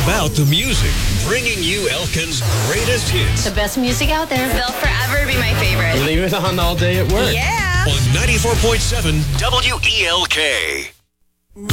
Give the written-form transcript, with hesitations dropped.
about the music, bringing you Elkin's greatest hits. The best music out there. They'll forever be my favorite. Leave it on all day at work. Yeah. On 94.7 WELK.